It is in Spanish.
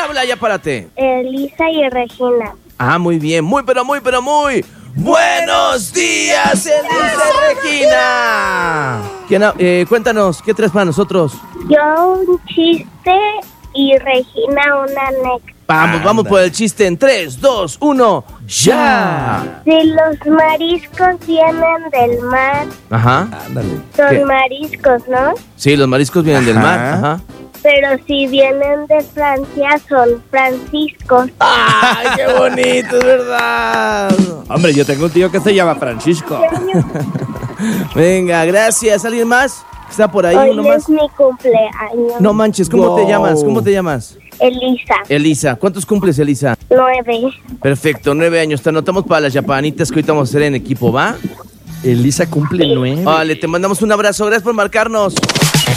habla? Ya párate. Elisa y Regina. Ah, muy bien. Muy, pero muy, pero muy. ¡Buenos días, Elisa y Regina! Cuéntanos, ¿qué traes para nosotros? Yo un chiste y Regina una anécdota. Vamos por el chiste en 3, 2, 1, ¡ya! Si los mariscos vienen del mar, Ajá. Ándale. son ¿Qué? mariscos, ¿no? Sí, los mariscos vienen del mar. Ajá. Pero si vienen de Francia, son franciscos. ¡Ay, qué bonito, es verdad! Hombre, yo tengo un tío que se llama Francisco. Venga, gracias. ¿Alguien más? ¿Está por ahí Hoy uno más? es mi cumpleaños. No manches, ¿cómo te llamas? ¿Cómo te llamas? Elisa, Elisa. ¿Cuántos cumples, Elisa? 9. Perfecto, 9 años. Te anotamos para las yapanitas que ahorita vamos a hacer en equipo, ¿va? Elisa cumple 9. Vale, te mandamos un abrazo. Gracias por marcarnos.